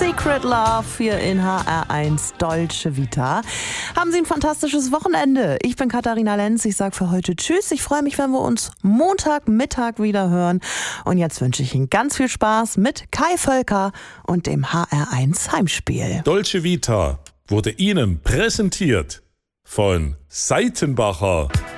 Secret Love hier in HR1 Dolce Vita. Haben Sie ein fantastisches Wochenende. Ich bin Katharina Lenz. Ich sage für heute Tschüss. Ich freue mich, wenn wir uns Montagmittag wieder hören. Und jetzt wünsche ich Ihnen ganz viel Spaß mit Kai Völker und dem HR1 Heimspiel. Dolce Vita wurde Ihnen präsentiert von Seitenbacher.